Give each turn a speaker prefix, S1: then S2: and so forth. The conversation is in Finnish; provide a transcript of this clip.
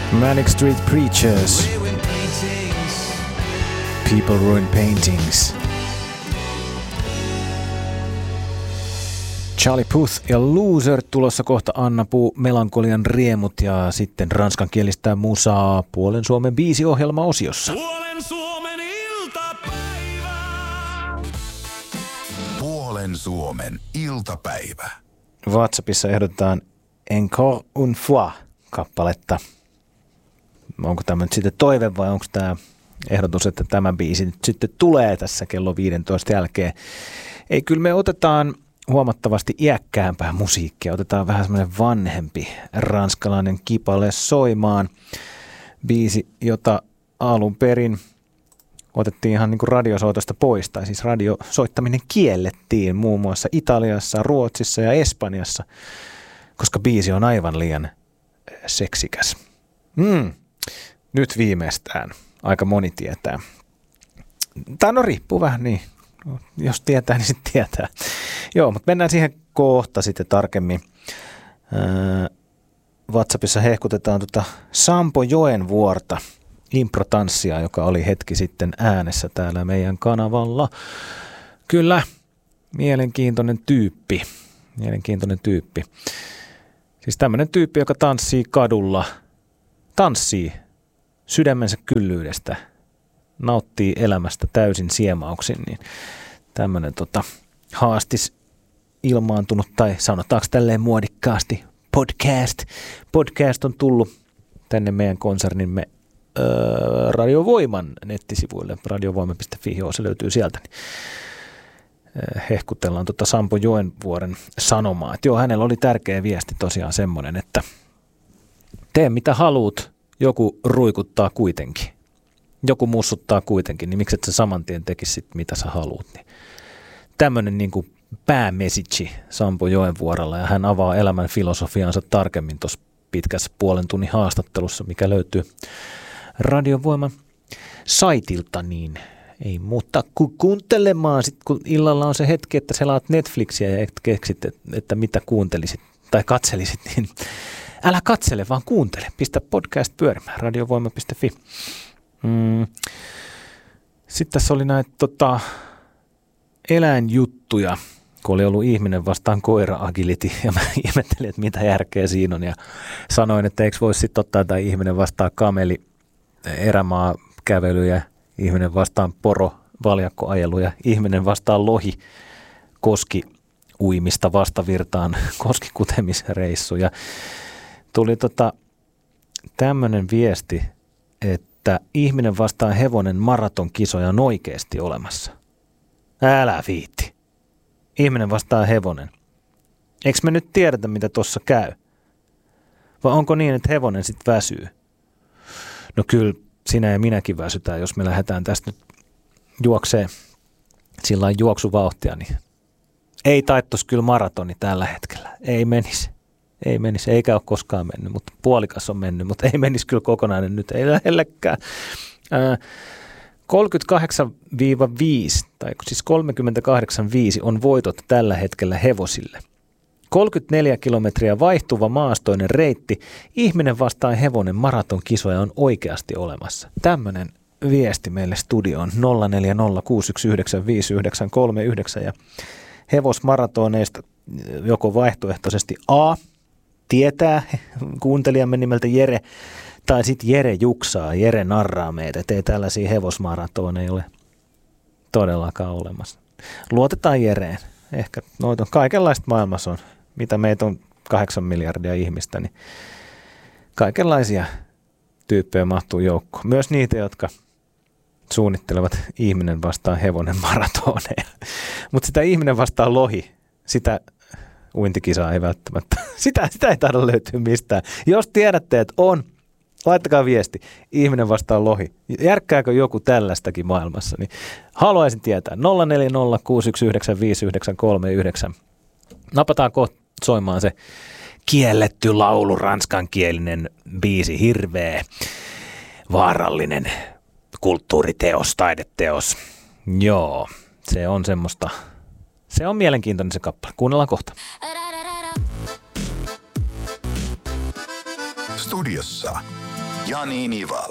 S1: Manic Street Preachers. People Ruin Paintings. Charlie Puth ja Loser tulossa kohta Anna Puu, Melankolian riemut ja sitten ranskankielistä musaa Puolen Suomen biisiohjelma-osiossa.
S2: Puolen Suomen iltapäivä.
S3: Puolen Suomen iltapäivä.
S1: WhatsAppissa ehdotetaan Encore une fois -kappaletta. Onko tämä nyt sitten toive vai onko tämä ehdotus, että tämä biisi nyt sitten tulee tässä kello 15 jälkeen? Ei, kyllä me otetaan huomattavasti iäkkäämpää musiikkia. Otetaan vähän semmoinen vanhempi ranskalainen kipale soimaan. Biisi, jota alun perin otettiin ihan niin kuin radiosoitosta pois, tai siis radiosoittaminen kiellettiin muun muassa Italiassa, Ruotsissa ja Espanjassa, koska biisi on aivan liian seksikäs. Nyt viimeistään. Aika moni tietää. Tai no riippuu vähän niin. Jos tietää, niin sitten tietää. Joo, mutta mennään siihen kohta sitten tarkemmin. WhatsAppissa hehkutetaan Sampo Joenvuorta, improtanssia, joka oli hetki sitten äänessä täällä meidän kanavalla. Kyllä, mielenkiintoinen tyyppi. Siis tämmöinen tyyppi, joka tanssii kadulla, tanssii sydämensä kyllyydestä, nauttii elämästä täysin siemauksin, niin tämmöinen haastis ilmaantunut, tai sanotaanko tälleen muodikkaasti, podcast on tullut tänne meidän konsernimme Radiovoiman nettisivuille, radiovoima.fi, se löytyy sieltä, niin hehkutellaan Sampo Joenvuoren sanomaa, että joo, hänellä oli tärkeä viesti tosiaan semmoinen, että tee mitä haluut, joku ruikuttaa kuitenkin. Joku mussuttaa kuitenkin, niin miksi et sä saman tien tekisi sit, mitä sä haluut. Niin tämmöinen niin kuin päämessage Sampo Joenvuorella, ja hän avaa elämän filosofiaansa tarkemmin tuossa pitkässä puolen tunnin haastattelussa, mikä löytyy Radiovoiman saitilta, niin ei muuta kuin kuuntelemaan. Sitten kun illalla on se hetki, että selaat Netflixiä ja et keksit, että mitä kuuntelisit tai katselisit, niin älä katsele, vaan kuuntele. Pistä podcast pyörimään, radiovoima.fi. Sitten tässä oli näitä eläinjuttuja, kun oli ollut ihminen vastaan koira agility, ja mä ihmettelin, että mitä järkeä siinä on, ja sanoin, että eikö voisi sitten ottaa tai ihminen vastaan kameli erämaa kävelyjä, ihminen vastaan poro valjakkoajeluja, ihminen vastaan lohi koski uimista vastavirtaan, koskikutemisreissuja. Tuli tämmöinen viesti, että ihminen vastaan hevonen maratonkisoja on oikeasti olemassa. Älä viitti. Ihminen vastaan hevonen. Eikö me nyt tiedetä, mitä tuossa käy? Vai onko niin, että hevonen sitten väsyy? No kyllä, sinä ja minäkin väsytään, jos me lähdetään tästä nyt juokseen sillain juoksuvauhtia, niin ei taittuisi kyllä maratoni tällä hetkellä. Ei menisi, eikä ole koskaan mennyt, mutta puolikas on mennyt, mutta ei menisi kyllä kokonainen nyt, ei lähellekään. 38-5, tai siis 38-5 on voitot tällä hetkellä hevosille. 34 kilometriä vaihtuva maastoinen reitti, ihminen vastaan hevonen maratonkisoja on oikeasti olemassa. Tämmöinen viesti meille studioon 0406195939 ja hevosmaratoneista joko vaihtoehtoisesti A, tietää kuuntelijamme nimeltä Jere, tai sitten Jere juksaa, Jere narraa meitä, että ei tällaisia hevosmaratoneja ole todellakaan olemassa. Luotetaan Jereen. Ehkä noita kaikenlaista maailmassa on, mitä meitä on 8 miljardia ihmistä, niin kaikenlaisia tyyppejä mahtuu joukkoon. Myös niitä, jotka suunnittelevat ihminen vastaan hevonen maratoneja. Mutta sitä ihminen vastaan lohi, sitä uintikisaa ei välttämättä. Sitä ei taida löytyä mistään. Jos tiedätte, että on, laittakaa viesti. Ihminen vastaan lohi. Järkkääkö joku tällaistakin maailmassa? Niin haluaisin tietää. 0406195939. Napataan kohta soimaan se kielletty laulu, ranskankielinen biisi, hirveä, vaarallinen kulttuuriteos, taideteos. Joo, se on semmoista. Se on mielenkiintoinen se kappale. Kuunnellaan kohta.
S3: Studiossa Jani Nivala.